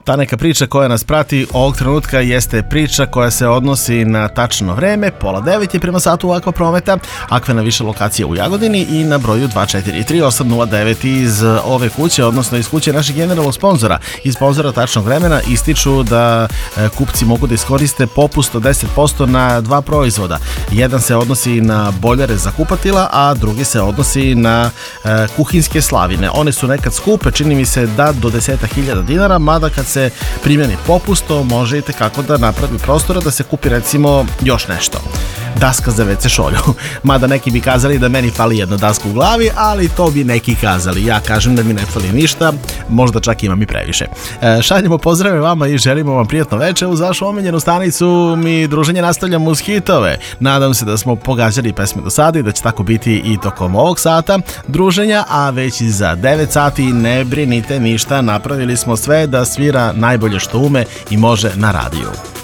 Ta neka priča koja nas prati ovog trenutka jeste priča koja se odnosi na tačno vreme, 8:30 je prema satu Akva Prometa, Akva na više lokacija u Jagodini i na broju 243-809 iz ove kuće, odnosno iz kuće naših generalnog sponzora i sponzora tačnog vremena ističu da kupci mogu da iskoriste popust od 10% na dva proizvoda. Jedan se odnosi na boljare za kupatila, a drugi se odnosi na kuhinske slavine. One su nekad skupe, čini mi se da do 10.000 dinara, mada kad se primjeni popust, to može i tekako da napravi prostora da se kupi recimo još nešto. Daska za WC šolju. Mada neki bi kazali da meni fali jedna daska u glavi, ali to bi neki kazali. Ja kažem da mi ne fali ništa, možda čak imam i previše. Šaljemo pozdrave vama i želimo vam prijatno večer uz vašu omiljenu stanicu. Mi druženje nastavljamo uz hitove. Nadam se da smo pogađali pesme do sada i da će tako biti i tokom ovog sata druženja, a već i za 9 sati ne brinite ništa, napravili smo sve da svira najbolje što ume i može na radiju.